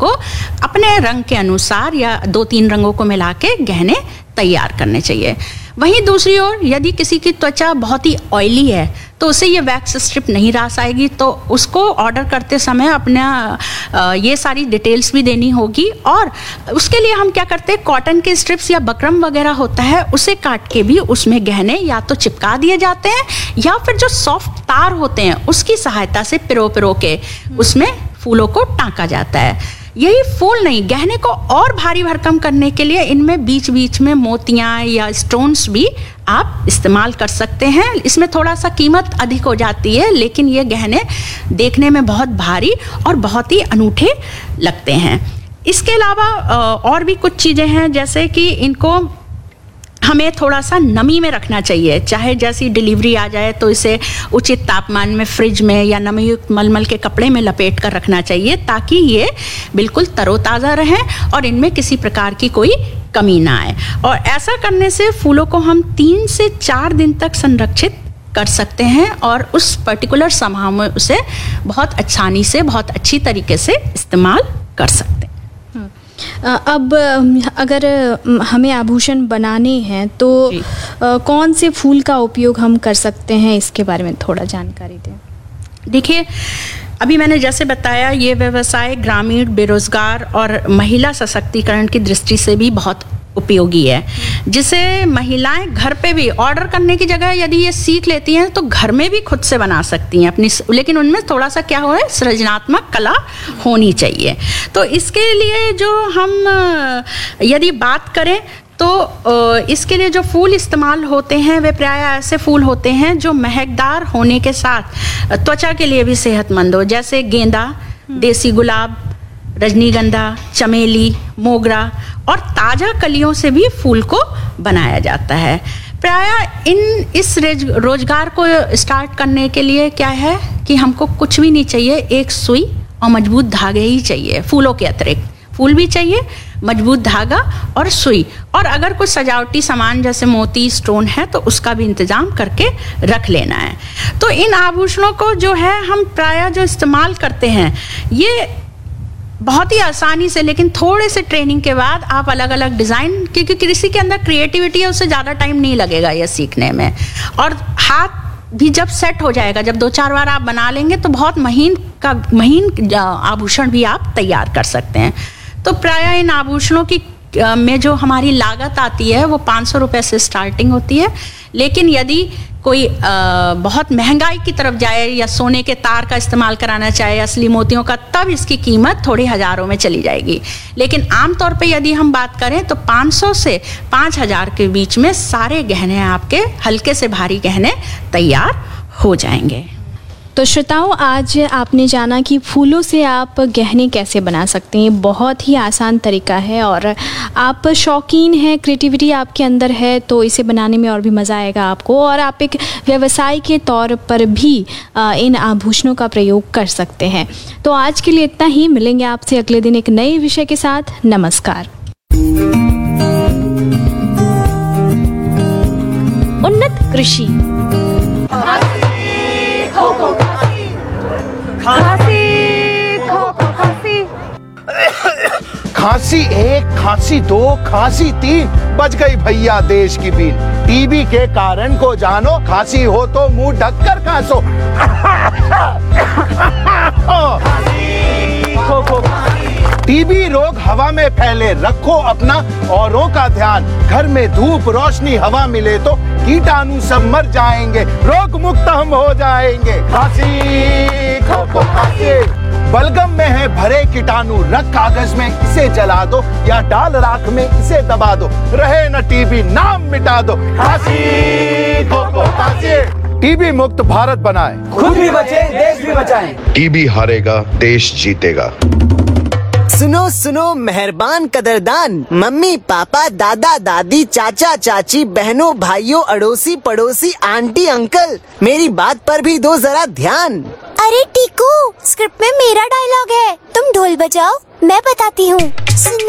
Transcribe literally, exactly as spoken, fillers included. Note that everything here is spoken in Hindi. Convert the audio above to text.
को अपने रंग के अनुसार या दो तीन रंगों को मिला के गहने तैयार करने चाहिए। वहीं दूसरी ओर यदि किसी की त्वचा बहुत ही ऑयली है तो उसे ये वैक्स स्ट्रिप नहीं रास आएगी, तो उसको ऑर्डर करते समय अपना ये सारी डिटेल्स भी देनी होगी। और उसके लिए हम क्या करते हैं, कॉटन के स्ट्रिप्स या बकरम वगैरह होता है उसे काट के भी उसमें गहने या तो चिपका दिए जाते हैं या फिर जो सॉफ्ट तार होते हैं उसकी सहायता से पिरो पिरो के उसमें फूलों को टाँका जाता है। यही फूल नहीं, गहने को और भारी भरकम करने के लिए इनमें बीच बीच में मोतियां या स्टोन्स भी आप इस्तेमाल कर सकते हैं। इसमें थोड़ा सा कीमत अधिक हो जाती है, लेकिन ये गहने देखने में बहुत भारी और बहुत ही अनूठे लगते हैं। इसके अलावा और भी कुछ चीज़ें हैं, जैसे कि इनको हमें थोड़ा सा नमी में रखना चाहिए। चाहे जैसी डिलीवरी आ जाए तो इसे उचित तापमान में फ्रिज में या नमीयुक्त मलमल के कपड़े में लपेट कर रखना चाहिए, ताकि ये बिल्कुल तरोताज़ा रहें और इनमें किसी प्रकार की कोई कमी ना आए। और ऐसा करने से फूलों को हम तीन से चार दिन तक संरक्षित कर सकते हैं और उस पर्टिकुलर समय में उसे बहुत आसानी से, बहुत अच्छी तरीके से इस्तेमाल कर सकते हैं। अब अगर हमें आभूषण बनाने हैं तो कौन से फूल का उपयोग हम कर सकते हैं, इसके बारे में थोड़ा जानकारी दें। देखिए, अभी मैंने जैसे बताया, ये व्यवसाय ग्रामीण, बेरोजगार और महिला सशक्तिकरण की दृष्टि से भी बहुत उपयोगी है, जिसे महिलाएं घर पे भी ऑर्डर करने की जगह यदि ये सीख लेती हैं तो घर में भी खुद से बना सकती हैं अपनी, लेकिन उनमें थोड़ा सा क्या हो है, सृजनात्मक कला होनी चाहिए। तो इसके लिए जो हम यदि बात करें तो इसके लिए जो फूल इस्तेमाल होते हैं वे प्रायः ऐसे फूल होते हैं जो महकदार होने के साथ त्वचा के लिए भी सेहतमंद हो, जैसे गेंदा, देसी गुलाब, रजनीगंधा, चमेली, मोगरा और ताज़ा कलियों से भी फूल को बनाया जाता है। प्रायः इन इस रोजगार को स्टार्ट करने के लिए क्या है कि हमको कुछ भी नहीं चाहिए, एक सुई और मजबूत धागे ही चाहिए। फूलों के अतिरिक्त फूल भी चाहिए, मजबूत धागा और सुई, और अगर कुछ सजावटी सामान जैसे मोती, स्टोन है तो उसका भी इंतजाम करके रख लेना है। तो इन आभूषणों को जो है हम प्रायः जो इस्तेमाल करते हैं ये बहुत ही आसानी से, लेकिन थोड़े से ट्रेनिंग के बाद आप अलग अलग डिज़ाइन, क्योंकि किसी के अंदर क्रिएटिविटी है उसे ज़्यादा टाइम नहीं लगेगा ये सीखने में, और हाथ भी जब सेट हो जाएगा, जब दो चार बार आप बना लेंगे तो बहुत महीन का महीन आभूषण भी आप तैयार कर सकते हैं। तो प्रायः इन आभूषणों की में जो हमारी लागत आती है वो पाँच सौ रुपये से स्टार्टिंग होती है, लेकिन यदि कोई आ, बहुत महंगाई की तरफ जाए या सोने के तार का इस्तेमाल कराना चाहे, असली मोतियों का, तब इसकी कीमत थोड़ी हज़ारों में चली जाएगी। लेकिन आमतौर पे यदि हम बात करें तो पाँच सौ से पाँच हज़ार के बीच में सारे गहने, आपके हल्के से भारी गहने तैयार हो जाएंगे। तो श्रोताओं, आज आपने जाना कि फूलों से आप गहने कैसे बना सकते हैं। बहुत ही आसान तरीका है और आप शौकीन हैं, क्रिएटिविटी आपके अंदर है तो इसे बनाने में और भी मज़ा आएगा आपको, और आप एक व्यवसाय के तौर पर भी इन आभूषणों का प्रयोग कर सकते हैं। तो आज के लिए इतना ही, मिलेंगे आपसे अगले दिन एक नए विषय के साथ। नमस्कार। उन्नत कृषि। खांसी खो खो खांसी खांसी एक, खांसी दो, खांसी तीन, बच गई भैया देश की बीन। टीबी के कारण को जानो, खांसी हो तो मुंह ढककर खांसो। खो खो टीबी रोग हवा में फैले, रखो अपना औरों का ध्यान। घर में धूप रोशनी हवा मिले तो कीटाणु सब मर जाएंगे, रोग मुक्त हम हो जाएंगे। खांसी खो खो खांसी। बलगम में है भरे कीटाणु, रख कागज में इसे जला दो या डाल राख में इसे दबा दो, रहे न टीबी नाम मिटा दो। खांसी खो खो खांसी। टीबी मुक्त भारत बनाए, खुद भी बचे देश भी बचाएं। टीबी हारेगा देश जीतेगा। सुनो सुनो मेहरबान कदरदान, मम्मी पापा, दादा दादी, चाचा चाची, बहनों भाइयों, अड़ोसी पड़ोसी, आंटी अंकल, मेरी बात पर भी दो जरा ध्यान। अरे टीकू, स्क्रिप्ट में मेरा डायलॉग है, तुम ढोल बजाओ, मैं बताती हूँ।